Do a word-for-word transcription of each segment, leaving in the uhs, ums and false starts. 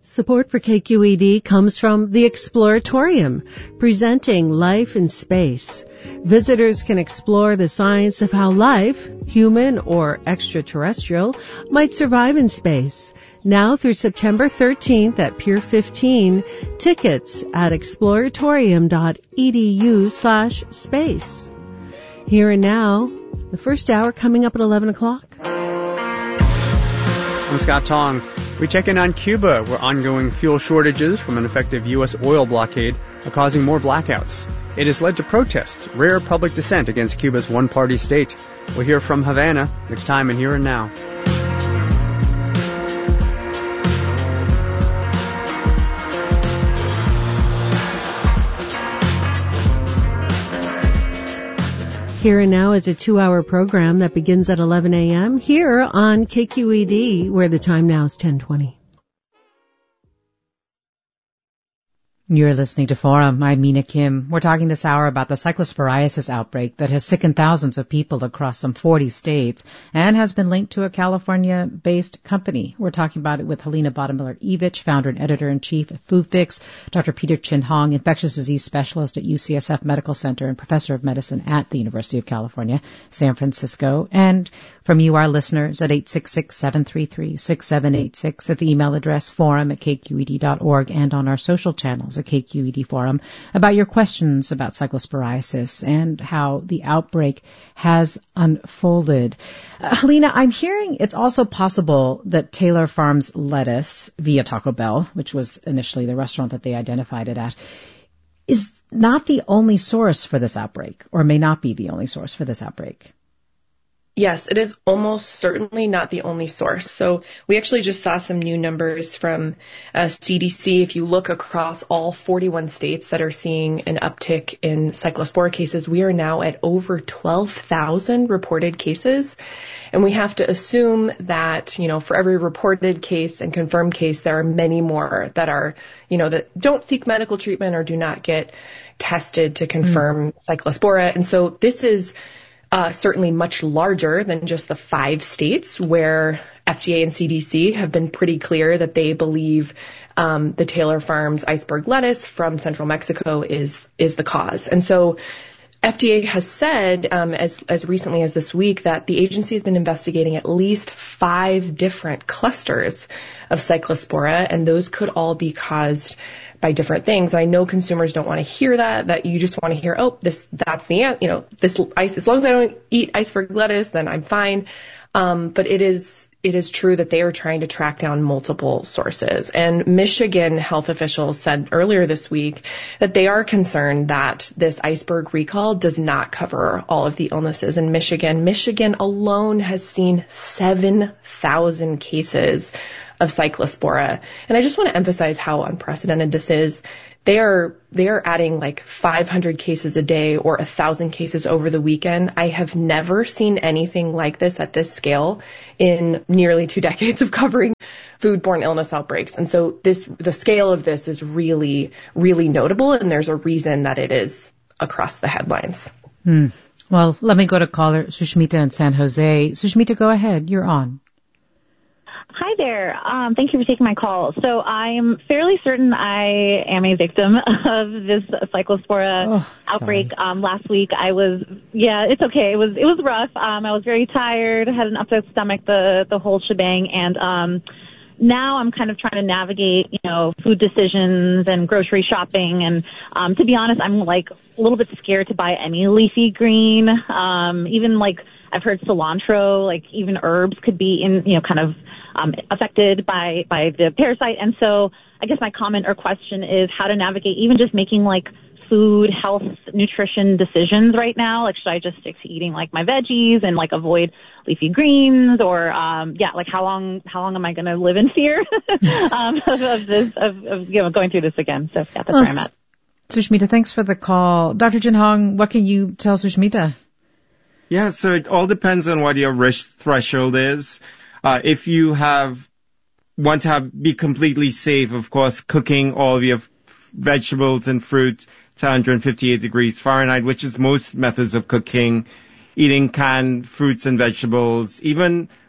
Support for K Q E D comes from the Exploratorium, presenting life in space. Visitors can explore the science of how life, human or extraterrestrial, might survive in space. Now through September thirteenth at Pier fifteen, tickets at exploratorium.edu slash space. Here and now, the first hour coming up at eleven o'clock. I'm Scott Tong. We check in on Cuba, where ongoing fuel shortages from an effective U S oil blockade are causing more blackouts. It has led to protests, rare public dissent against Cuba's one-party state. We'll hear from Havana next time in Here and Now. Here and Now is a two-hour program that begins at eleven a.m. here on K Q E D, where the time now is ten twenty. You're listening to Forum. I'm Mina Kim. We're talking this hour about the cyclosporiasis outbreak that has sickened thousands of people across some forty states and has been linked to a California-based company. We're talking about it with Helena Bottomiller-Evich, founder and editor-in-chief of FoodFix, Doctor Peter Chin Hong, infectious disease specialist at U C S F Medical Center and professor of medicine at the University of California, San Francisco, and from you, our listeners, at eight six six, seven three three, six seven eight six, at the email address forum at k q e d dot org, and on our social channels at K Q E D Forum, about your questions about cyclosporiasis and how the outbreak has unfolded. Uh, Helena, I'm hearing it's also possible that Taylor Farms lettuce via Taco Bell, which was initially the restaurant that they identified it at, is not the only source for this outbreak, or may not be the only source for this outbreak. Yes, it is almost certainly not the only source. So we actually just saw some new numbers from uh, C D C. If you look across all forty-one states that are seeing an uptick in cyclospora cases, we are now at over twelve thousand reported cases. And we have to assume that, you know, for every reported case and confirmed case, there are many more that are, you know, that don't seek medical treatment or do not get tested to confirm mm. cyclospora. And so this is Uh, certainly much larger than just the five states where F D A and C D C have been pretty clear that they believe um, the Taylor Farms iceberg lettuce from central Mexico is is the cause. And so F D A has said um, as as recently as this week that the agency has been investigating at least five different clusters of cyclospora, and those could all be caused by different things. I know consumers don't want to hear that, that you just want to hear, oh, this, that's the, you know, this ice, as long as I don't eat iceberg lettuce, then I'm fine. Um, but it is, it is true that they are trying to track down multiple sources. And Michigan health officials said earlier this week that they are concerned that this iceberg recall does not cover all of the illnesses in Michigan. Michigan alone has seen seven thousand cases of cyclospora. And I just want to emphasize how unprecedented this is. They are, they are adding like five hundred cases a day or one thousand cases over the weekend. I have never seen anything like this at this scale in nearly two decades of covering foodborne illness outbreaks. And so this, the scale of this is really, really notable. And there's a reason that it is across the headlines. Hmm. Well, let me go to caller Sushmita in San Jose. Sushmita, go ahead. You're on. Hi there. Um, thank you for taking my call. So I'm fairly certain I am a victim of this cyclospora oh, outbreak. Um, last week I was, yeah, it's okay. It was, it was rough. Um, I was very tired, had an upset stomach, the, the whole shebang. And, um, now I'm kind of trying to navigate, you know, food decisions and grocery shopping. And, um, to be honest, I'm like a little bit scared to buy any leafy green. Um, even like I've heard cilantro, like even herbs could be in, you know, kind of, Um, affected by, by the parasite. And so I guess my comment or question is how to navigate even just making like food, health, nutrition decisions right now. Like, should I just stick to eating like my veggies and like avoid leafy greens, or, um, yeah, like how long, how long am I going to live in fear, um, of, of this, of, of, you know, going through this again? So yeah, that's well, where I'm at. Sushmita, thanks for the call. Doctor Chin Hong, what can you tell Sushmita? Yeah, so it all depends on what your risk threshold is. Uh, if you have, want to have, be completely safe, of course, cooking all of your f- vegetables and fruit to one hundred fifty-eight degrees Fahrenheit, which is most methods of cooking, eating canned fruits and vegetables, even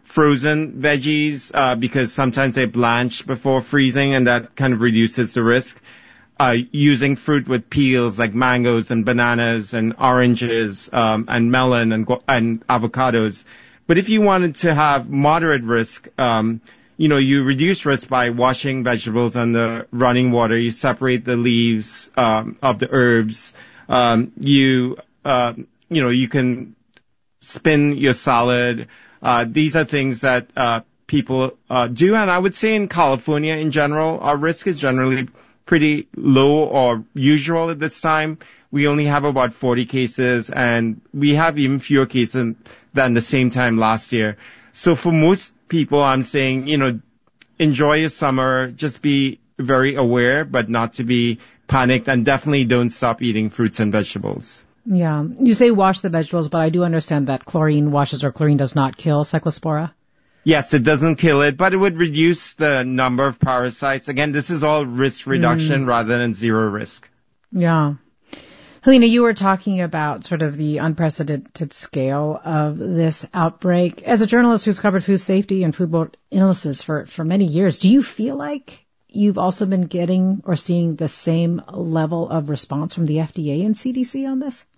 frozen veggies uh, because sometimes they blanch before freezing, and that kind of reduces the risk. Uh, using fruit with peels like mangoes and bananas and oranges um, and melon and and avocados. But if you wanted to have moderate risk, um, you know, you reduce risk by washing vegetables under running water. You separate the leaves um, of the herbs. Um, you uh, you know, you can spin your salad. Uh, these are things that uh, people uh, do, and I would say in California in general, our risk is generally pretty low or usual at this time. We only have about forty cases, and we have even fewer cases than the same time last year. So for most people, I'm saying, you know, enjoy your summer, just be very aware, but not to be panicked, and definitely don't stop eating fruits and vegetables. Yeah. You say wash the vegetables, but I do understand that chlorine washes or chlorine does not kill Cyclospora. Yes, it doesn't kill it, but it would reduce the number of parasites. Again, this is all risk reduction mm. rather than zero risk. Yeah. Helena, you were talking about sort of the unprecedented scale of this outbreak. As a journalist who's covered food safety and foodborne illnesses for, for many years, do you feel like you've also been getting or seeing the same level of response from the F D A and C D C on this?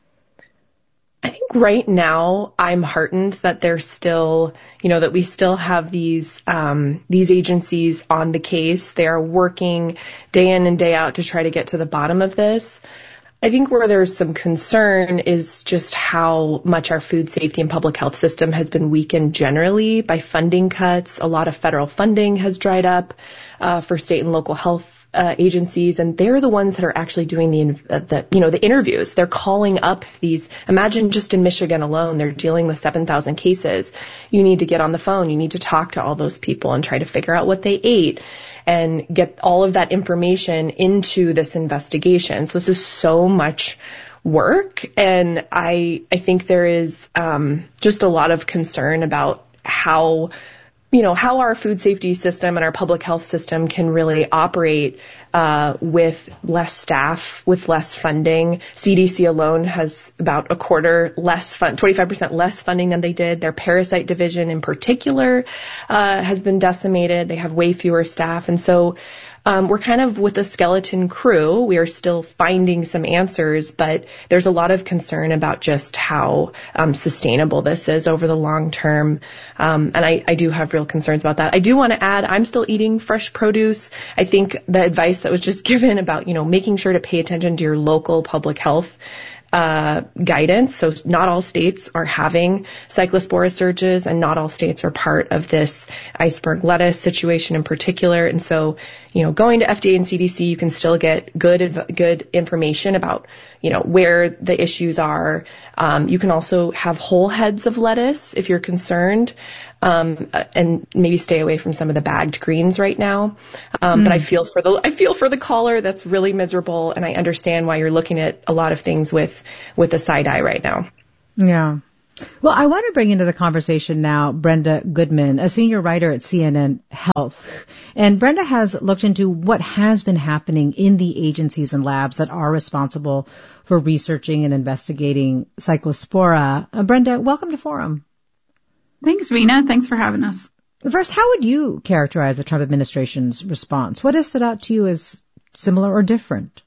I think right now I'm heartened that there's still, you know, that we still have these, um, these agencies on the case. They are working day in and day out to try to get to the bottom of this. I think where there's some concern is just how much our food safety and public health system has been weakened generally by funding cuts. A lot of federal funding has dried up uh, for state and local health Uh, agencies, and they're the ones that are actually doing the, uh, the, you know, the interviews. They're calling up these, imagine just in Michigan alone, they're dealing with seven thousand cases. You need to get on the phone. You need to talk to all those people and try to figure out what they ate and get all of that information into this investigation. So this is so much work, and I, I think there is um, just a lot of concern about how you know, how our food safety system and our public health system can really operate uh, with less staff, with less funding. C D C alone has about a quarter less fund, twenty-five percent less funding than they did. Their parasite division in particular uh, has been decimated. They have way fewer staff. And so Um, we're kind of with a skeleton crew. We are still finding some answers, but there's a lot of concern about just how um, sustainable this is over the long term. Um, and I, I do have real concerns about that. I do want to add, I'm still eating fresh produce. I think the advice that was just given about, you know, making sure to pay attention to your local public health Uh, guidance. So not all states are having cyclospora surges, and not all states are part of this iceberg lettuce situation in particular. And so, you know, going to F D A and C D C, you can still get good, good information about, you know, where the issues are. Um, you can also have whole heads of lettuce if you're concerned. Um, and maybe stay away from some of the bagged greens right now. Um, mm. But I feel for the, I feel for the caller that's really miserable, and I understand why you're looking at a lot of things with, with a side eye right now. Yeah. Well, I want to bring into the conversation now Brenda Goodman, a senior writer at C N N Health. And Brenda has looked into what has been happening in the agencies and labs that are responsible for researching and investigating cyclospora. Uh, Brenda, welcome to Forum. Thanks, Vina. Thanks for having us. First, how would you characterize the Trump administration's response? What has stood out to you as similar or different?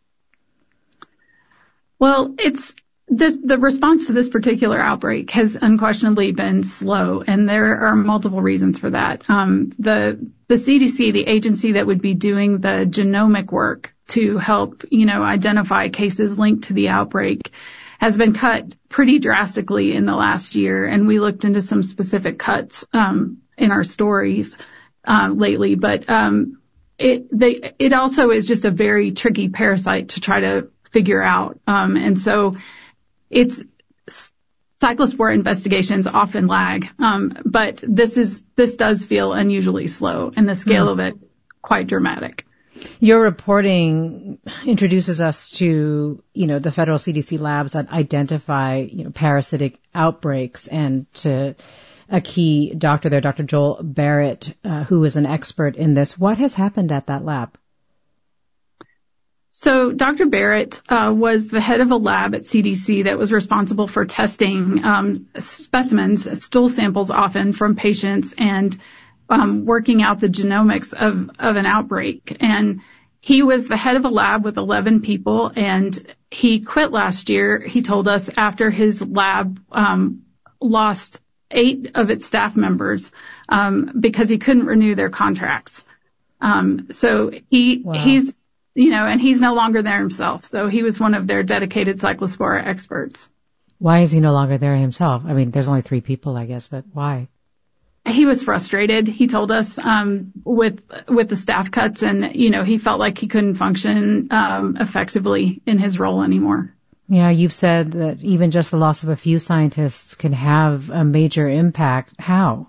Well, it's this, the response to this particular outbreak has unquestionably been slow, and there are multiple reasons for that. Um, the the C D C, the agency that would be doing the genomic work to help, you know, identify cases linked to the outbreak, has been cut pretty drastically in the last year, and we looked into some specific cuts um, in our stories um, lately. But um, it they, it also is just a very tricky parasite to try to figure out, um, and so it's cyclospora investigations often lag, um, but this is this does feel unusually slow, and the scale mm. of it quite dramatic. Your reporting introduces us to, you know, the federal C D C labs that identify, you know, parasitic outbreaks, and to a key doctor there, Doctor Joel Barrett, uh, who is an expert in this. What has happened at that lab? So Doctor Barrett uh, was the head of a lab at C D C that was responsible for testing um, specimens, stool samples often from patients, and um, working out the genomics of, of an outbreak. And he was the head of a lab with eleven people, and he quit last year, he told us, after his lab um, lost eight of its staff members um, because he couldn't renew their contracts. Um, so he wow. he's you know, and he's no longer there himself. So he was one of their dedicated Cyclospora experts. Why is he no longer there himself? I mean, there's only three people, I guess, but why? He was frustrated, he told us, um, with with the staff cuts, and, you know, he felt like he couldn't function um, effectively in his role anymore. Yeah, you've said that even just the loss of a few scientists can have a major impact. How?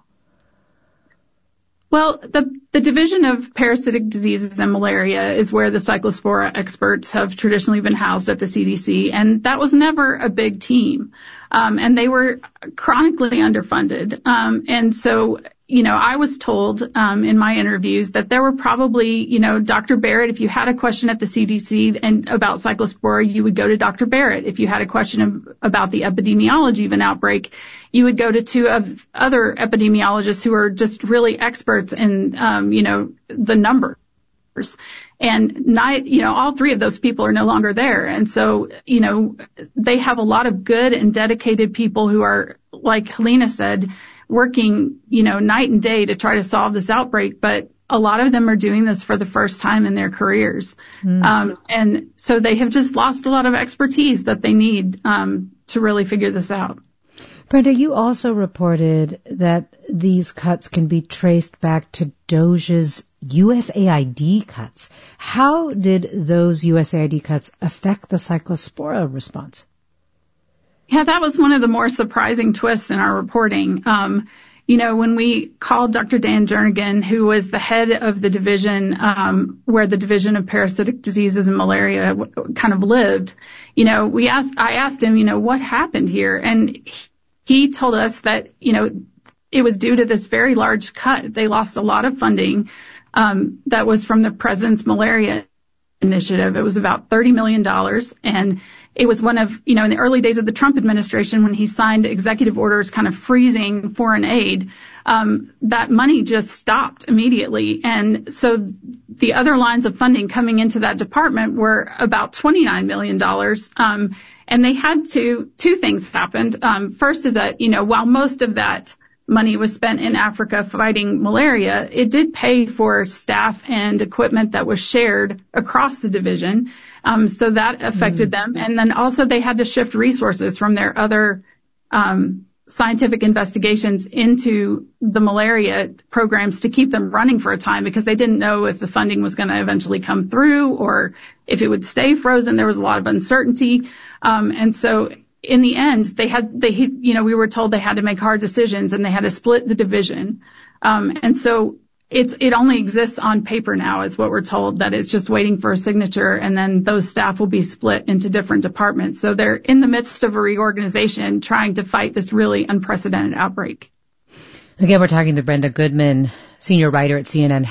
Well, the, the Division of Parasitic Diseases and Malaria is where the Cyclospora experts have traditionally been housed at the C D C, and that was never a big team. Um, and they were chronically underfunded. Um, and so, you know, I was told um, in my interviews that there were probably, you know, Doctor Barrett, if you had a question at the C D C and about Cyclospora, you would go to Doctor Barrett. If you had a question of, about the epidemiology of an outbreak, you would go to two of other epidemiologists who are just really experts in, um, you know, the numbers. And not, you know, all three of those people are no longer there. And so, you know, they have a lot of good and dedicated people who are, like Helena said, working, you know, night and day to try to solve this outbreak. But a lot of them are doing this for the first time in their careers. Mm. Um, and so they have just lost a lot of expertise that they need um, to really figure this out. Brenda, you also reported that these cuts can be traced back to DOGE's U S A I D cuts. How did those U S A I D cuts affect the Cyclospora response? Yeah, that was one of the more surprising twists in our reporting. Um, you know, when we called Doctor Dan Jernigan, who was the head of the division um, where the Division of Parasitic Diseases and Malaria w- kind of lived, you know, we asked, I asked him, you know, what happened here? And he told us that, you know, it was due to this very large cut. They lost a lot of funding um, that was from the President's Malaria Initiative. It was about thirty million dollars. And it was one of, you know, in the early days of the Trump administration, when he signed executive orders kind of freezing foreign aid, um, that money just stopped immediately. And so the other lines of funding coming into that department were about twenty-nine million dollars. Um, and they had to, two things happened. Um, first is that, you know, while most of that money was spent in Africa fighting malaria, it did pay for staff and equipment that was shared across the division. Um, so that affected mm-hmm. them. And then also they had to shift resources from their other um, scientific investigations into the malaria programs to keep them running for a time, because they didn't know if the funding was going to eventually come through or if it would stay frozen. There was a lot of uncertainty. Um, and so in the end, they had, they, you know, we were told they had to make hard decisions and they had to split the division. Um, and so it's, it only exists on paper now, is what we're told, that it's just waiting for a signature, and then those staff will be split into different departments. So they're in the midst of a reorganization trying to fight this really unprecedented outbreak. Again, we're talking to Brenda Goodman, senior writer at C N N